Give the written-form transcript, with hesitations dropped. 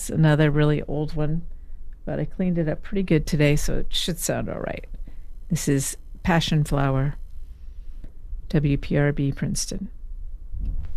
is another really old one, but I cleaned it up pretty good today, so it should sound all right. This is Passion Flower, WPRB Princeton.